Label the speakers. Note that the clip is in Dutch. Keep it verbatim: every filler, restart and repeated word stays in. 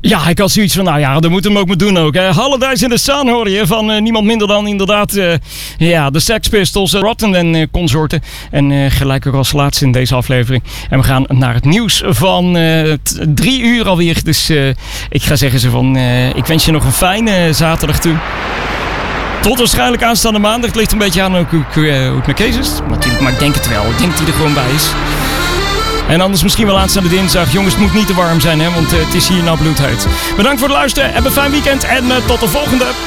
Speaker 1: Ja, ik had zoiets van, nou ja, dat moeten we hem ook maar doen ook. Hè. Holidays in the Sun hoorde je van uh, niemand minder dan inderdaad uh, ja, de Sex Pistols, uh, Rotten en uh, consorten. En uh, gelijk ook als laatste in deze aflevering. En we gaan naar het nieuws van uh, t- drie uur alweer. Dus uh, ik ga zeggen ze van, uh, ik wens je nog een fijne zaterdag toe. Tot waarschijnlijk aanstaande maandag. Het ligt een beetje aan ook hoe, uh, hoe het met Kees is. Natuurlijk, maar ik denk het wel. Ik denk dat hij er gewoon bij is. En anders misschien wel aanstaande dinsdag. Jongens, het moet niet te warm zijn, hè, want uh, het is hier nou bloedheet. Bedankt voor het luisteren. Heb een fijn weekend en uh, tot de volgende.